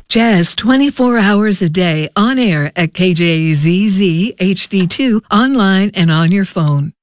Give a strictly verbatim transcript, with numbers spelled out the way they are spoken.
Jazz twenty-four hours a day on air at K J Z Z H D two, online and on your phone.